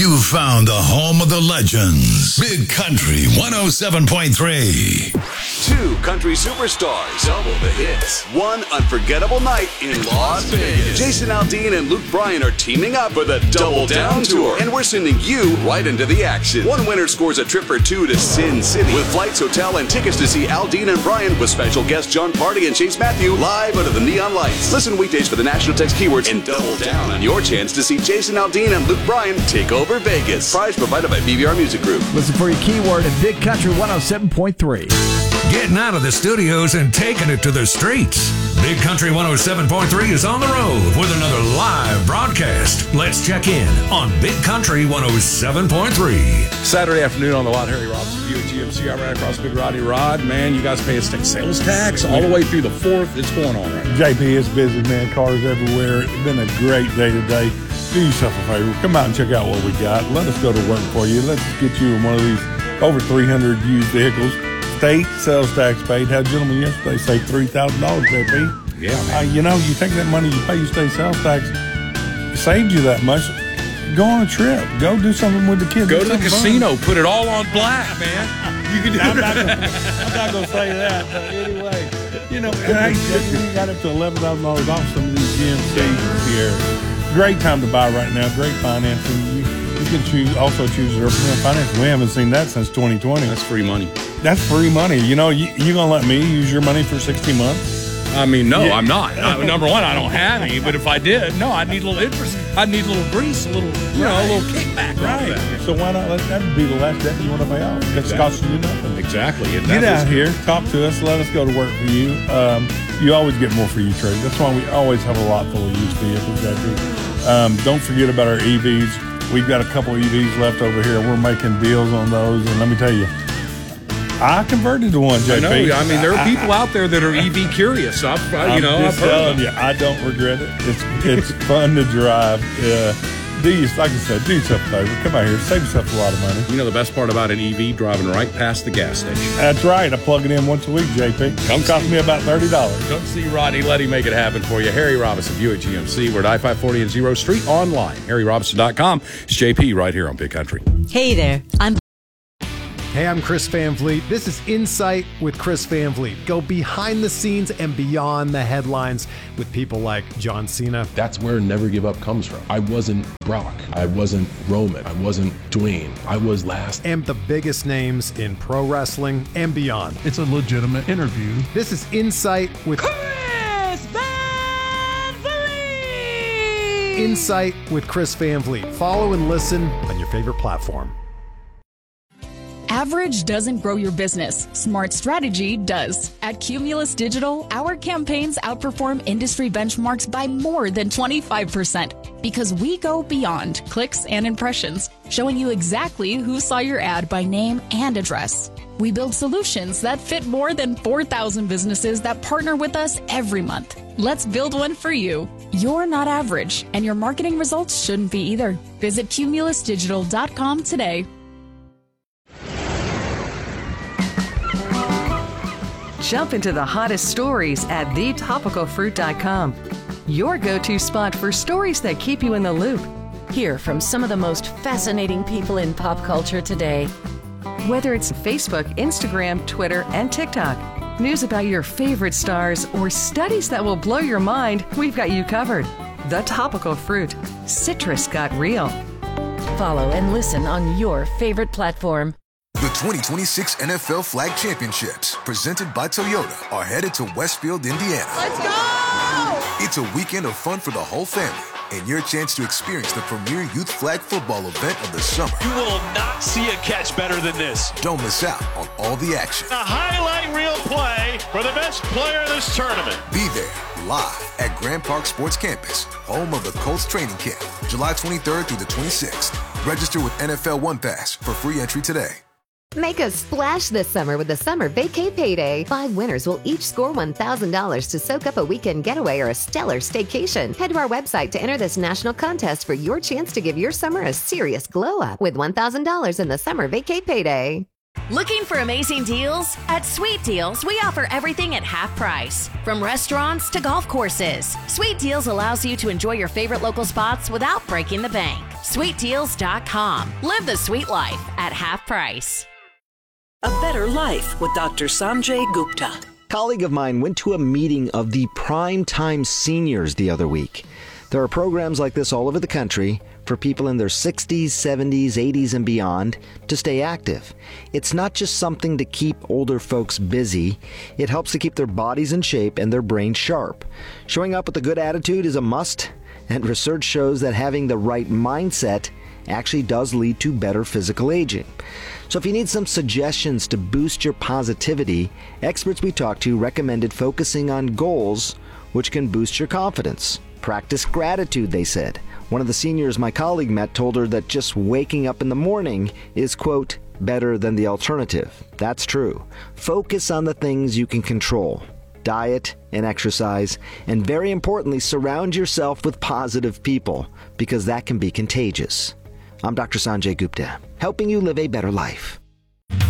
You found the home of the legends. Big Country 107.3. Two country superstars, double the hits. One unforgettable night in Las Vegas. Jason Aldean and Luke Bryan are teaming up for the Double Down Tour, and we're sending you right into the action. One winner scores a trip for two to Sin City with flights, hotel, and tickets to see Aldean and Bryan with special guests John Party and Chase Matthew live under the neon lights. Listen weekdays for the national text keywords and double down on your chance to see Jason Aldean and Luke Bryan take over Vegas. Prize provided by BBR Music Group. Listen for your keyword at Big Country 107.3. Getting out of the studios and taking it to the streets. Big Country 107.3 is on the road with another live broadcast. Let's check in on Big Country 107.3. Saturday afternoon on the lot, Harry Robinson, view at GMC. I ran across Big Roddy Rod. Man, you guys pay a sales tax all the way through the 4th. It's going on right now. JP, it's busy, man. Cars everywhere. It's been a great day today. Do yourself a favor. Come out and check out what we got. Let us go to work for you. Let's get you in one of these over 300 used vehicles. State sales tax paid. Had a gentleman yesterday saved $3,000, JP. Yeah, man. You take that money you pay your state sales tax, it saved you that much. Go on a trip. Go do something with the kids. Go to the casino. Put it all on black, man. You can do I'm not going to say that. But anyway, we got up to $11,000 off some of these GMCs here. Great time to buy right now. Great financing. You can also choose 0% financing. We haven't seen that since 2020. That's free money. That's free money. You going to let me use your money for 60 months? I mean, no, yeah. I'm not. Number one, I don't have any, but if I did, no, I'd need a little interest. I'd need a little grease, a little kickback. Right. So why not let that be the last debt you want to pay off? That's costing you nothing. Exactly. Get out here, talk to us, let us go to work for you. You always get more for your trade. That's why we always have a lot full of used vehicles, JP. Don't forget about our EVs. We've got a couple EVs left over here. We're making deals on those, and let me tell you, I converted to one, JP. I mean, there are people out there that are EV curious. I've telling you, I don't regret it. It's fun to drive. Like I said, do yourself a favor. Come out here, save yourself a lot of money. You know the best part about an EV? Driving right past the gas station. That's right. I plug it in once a week, JP. Cost me about $30. Come see Rodney. Let him make it happen for you. Harry Robinson, view at GMC. We're at I-540 and 0 Street online. HarryRobinson.com. It's JP right here on Big Country. Hey there. Hey, I'm Chris Van Vliet. This is Insight with Chris Van Vliet. Go behind the scenes and beyond the headlines with people like John Cena. That's where Never Give Up comes from. I wasn't Brock. I wasn't Roman. I wasn't Dwayne. I was last. And the biggest names in pro wrestling and beyond. It's a legitimate interview. This is Insight with Chris Van Vliet. Insight with Chris Van Vliet. Follow and listen on your favorite platform. Average doesn't grow your business. Smart strategy does. At Cumulus Digital, our campaigns outperform industry benchmarks by more than 25% because we go beyond clicks and impressions, showing you exactly who saw your ad by name and address. We build solutions that fit more than 4,000 businesses that partner with us every month. Let's build one for you. You're not average, and your marketing results shouldn't be either. Visit cumulusdigital.com today. Jump into the hottest stories at thetopicalfruit.com. Your go-to spot for stories that keep you in the loop. Hear from some of the most fascinating people in pop culture today. Whether it's Facebook, Instagram, Twitter, and TikTok, news about your favorite stars, or studies that will blow your mind, we've got you covered. The Topical Fruit. Citrus got real. Follow and listen on your favorite platform. The 2026 NFL Flag Championships, presented by Toyota, are headed to Westfield, Indiana. Let's go! It's a weekend of fun for the whole family and your chance to experience the premier youth flag football event of the summer. You will not see a catch better than this. Don't miss out on all the action. A highlight reel play for the best player in this tournament. Be there live at Grand Park Sports Campus, home of the Colts training camp, July 23rd through the 26th. Register with NFL One Pass for free entry today. Make a splash this summer with the Summer Vacay Payday. 5 winners will each score $1,000 to soak up a weekend getaway or a stellar staycation. Head to our website to enter this national contest for your chance to give your summer a serious glow up with $1,000 in the Summer Vacay Payday. Looking for amazing deals? At Sweet Deals, we offer everything at half price, from restaurants to golf courses. Sweet Deals allows you to enjoy your favorite local spots without breaking the bank. SweetDeals.com. Live the sweet life at half price. A Better Life with Dr. Sanjay Gupta. A colleague of mine went to a meeting of the Primetime Seniors the other week. There are programs like this all over the country for people in their 60s, 70s, 80s, and beyond to stay active. It's not just something to keep older folks busy. It helps to keep their bodies in shape and their brains sharp. Showing up with a good attitude is a must, and research shows that having the right mindset actually does lead to better physical aging. So if you need some suggestions to boost your positivity, experts we talked to recommended focusing on goals which can boost your confidence. Practice gratitude, they said. One of the seniors my colleague met told her that just waking up in the morning is, quote, better than the alternative. That's true. Focus on the things you can control. Diet and exercise, and very importantly, surround yourself with positive people, because that can be contagious. I'm Dr. Sanjay Gupta, helping you live a better life.